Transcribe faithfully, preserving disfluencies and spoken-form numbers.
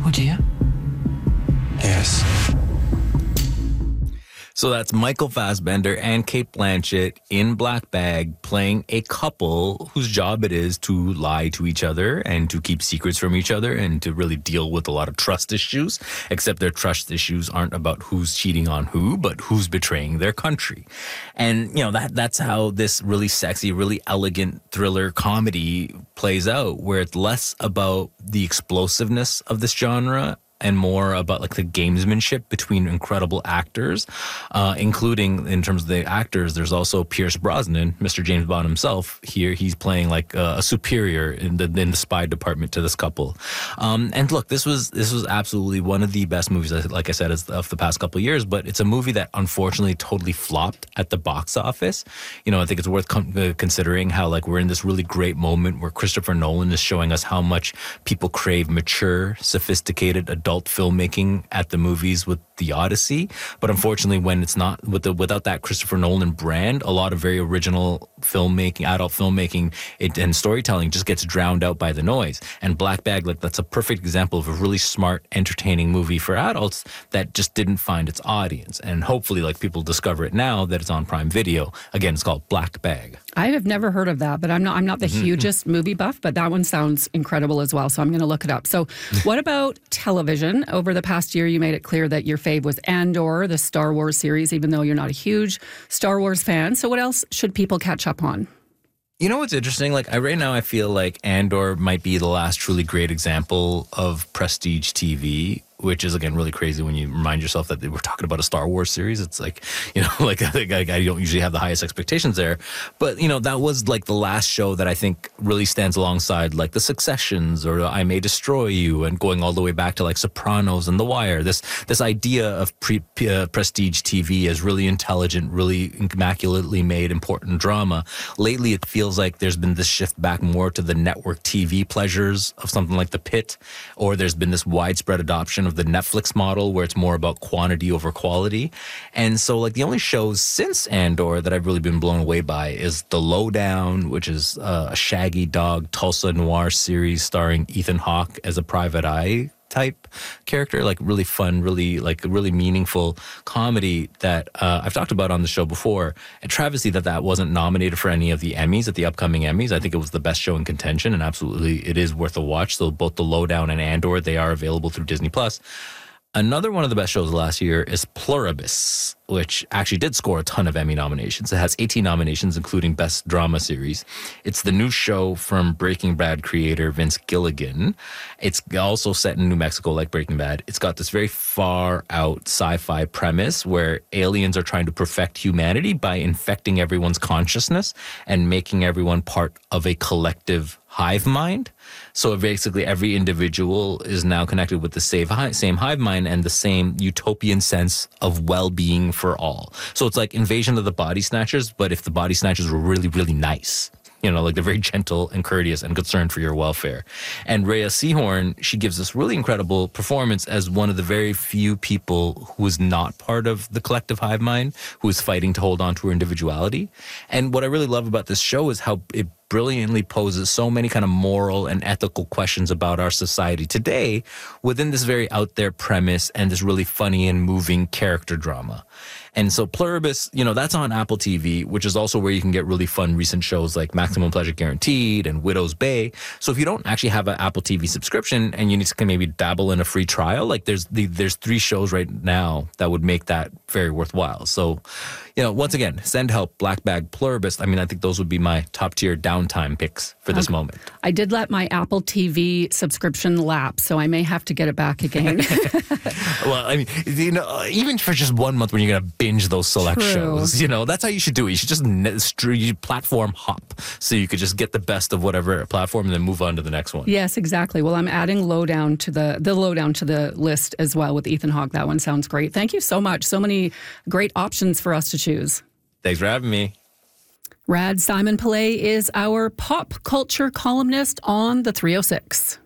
Would you? Yes. So that's Michael Fassbender and Cate Blanchett in Black Bag playing a couple whose job it is to lie to each other and to keep secrets from each other and to really deal with a lot of trust issues, except their trust issues aren't about who's cheating on who, but who's betraying their country. And, you know, that that's how this really sexy, really elegant thriller comedy plays out, where it's less about the explosiveness of this genre and more about like the gamesmanship between incredible actors, uh, including in terms of the actors, there's also Pierce Brosnan, Mister James Bond himself. Here he's playing like a, a superior in the in the spy department to this couple. Um, and look, this was this was absolutely one of the best movies, like I said, of the past couple of years. But it's a movie that unfortunately totally flopped at the box office. You know, I think it's worth con- uh, considering how like we're in this really great moment where Christopher Nolan is showing us how much people crave mature, sophisticated adult filmmaking at the movies with The Odyssey, but unfortunately when it's not with the without that Christopher Nolan brand, a lot of very original filmmaking, adult filmmaking it, and storytelling just gets drowned out by the noise. And Black Bag, like that's a perfect example of a really smart, entertaining movie for adults that just didn't find its audience. And hopefully like people discover it now that it's on Prime Video. Again, it's called Black Bag. I have never heard of that, but I'm not I'm not the mm-hmm. hugest movie buff, but that one sounds incredible as well. So I'm going to look it up. So what about television? Over the past year, you made it clear that your fave was Andor, the Star Wars series, even though you're not a huge Star Wars fan. So what else should people catch up on? You know what's interesting? Like I, right now, I feel like Andor might be the last truly great example of prestige T V, which is, again, really crazy when you remind yourself that we're talking about a Star Wars series. It's like, you know, like I, I, I don't usually have the highest expectations there. But, you know, that was like the last show that I think really stands alongside like The Successions or I May Destroy You, and going all the way back to like Sopranos and The Wire. This this idea of pre, uh, prestige T V as really intelligent, really immaculately made, important drama. Lately, it feels like there's been this shift back more to the network T V pleasures of something like The Pitt, or there's been this widespread adoption of the Netflix model where it's more about quantity over quality. And so like the only shows since Andor that I've really been blown away by is The Lowdown, which is uh, a shaggy dog Tulsa noir series starring Ethan Hawke as a private eye type character, like really fun, really like really meaningful comedy that uh, I've talked about on the show before. And travesty that that wasn't nominated for any of the Emmys, at the upcoming Emmys. I think it was the best show in contention, and absolutely it is worth a watch. So both The Lowdown and Andor, they are available through Disney Plus. Another one of the best shows last year is Pluribus, which actually did score a ton of Emmy nominations. It has eighteen nominations, including Best Drama Series. It's the new show from Breaking Bad creator Vince Gilligan. It's also set in New Mexico like Breaking Bad. It's got this very far out sci-fi premise where aliens are trying to perfect humanity by infecting everyone's consciousness and making everyone part of a collective hive mind. So basically every individual is now connected with the same hive, same hive mind and the same utopian sense of well-being for all. So it's like Invasion of the Body Snatchers, but if the Body Snatchers were really, really nice. You know, like they're very gentle and courteous and concerned for your welfare. And Rhea Seehorn, she gives this really incredible performance as one of the very few people who is not part of the collective hive mind, who is fighting to hold on to her individuality. And what I really love about this show is how it brilliantly poses so many kind of moral and ethical questions about our society today within this very out there premise and this really funny and moving character drama. And so Pluribus, you know, that's on Apple T V, which is also where you can get really fun recent shows like Maximum Pleasure Guaranteed and Widow's Bay. So if you don't actually have an Apple T V subscription and you need to maybe dabble in a free trial, like there's the, there's three shows right now that would make that very worthwhile. So, you know, once again, Send Help, Black Bag, Pluribus. I mean, I think those would be my top tier downtime picks for this okay. moment. I did let my Apple T V subscription lapse, so I may have to get it back again. Well, I mean, you know, even for just one month when you're going to binge those select True. shows, you know, that's how you should do it. You should just ne- platform hop so you could just get the best of whatever platform and then move on to the next one. Yes, exactly. Well, I'm adding Lowdown to the, the Lowdown to the list as well with Ethan Hawke. That one sounds great. Thank you so much. So many great options for us to choose. Thanks for having me. Rad Simon Pillay is our pop culture columnist on the three oh six.